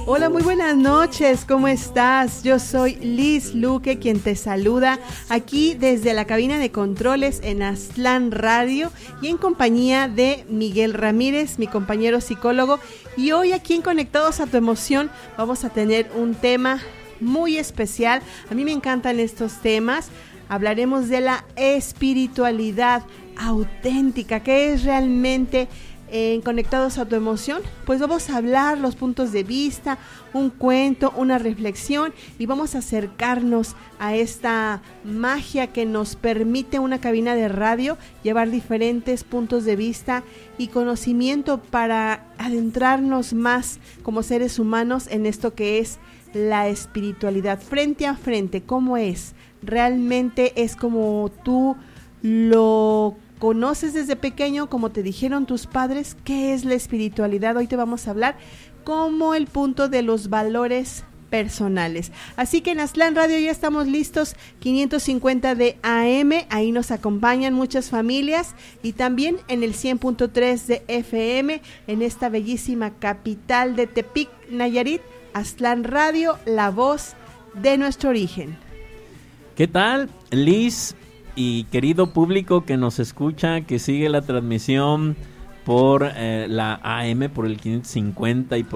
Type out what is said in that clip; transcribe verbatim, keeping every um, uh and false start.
Hola, muy buenas noches, ¿cómo estás? Yo soy Liz Luque, quien te saluda aquí desde la cabina de controles en Aztlán Radio y en compañía de Miguel Ramírez, mi compañero psicólogo. Y hoy aquí en Conectados a tu Emoción vamos a tener un tema muy especial. A mí me encantan estos temas. Hablaremos de la espiritualidad auténtica, que es realmente en Conectados a tu Emoción. Pues vamos a hablar los puntos de vista, un cuento, una reflexión, y vamos a acercarnos a esta magia que nos permite una cabina de radio llevar diferentes puntos de vista y conocimiento para adentrarnos más como seres humanos en esto que es la espiritualidad frente a frente. ¿Cómo es? Realmente es como tú lo conoces desde pequeño, como te dijeron tus padres. ¿Qué es la espiritualidad? Hoy te vamos a hablar como el punto de los valores personales. Así que en Aztlán Radio ya estamos listos, quinientos cincuenta de A M, ahí nos acompañan muchas familias, y también en el cien punto tres de F M, en esta bellísima capital de Tepic, Nayarit. Aztlán Radio, la voz de nuestro origen. ¿Qué tal, Liz? Y querido público que nos escucha, que sigue la transmisión por eh, la A M, por el quinientos cincuenta y por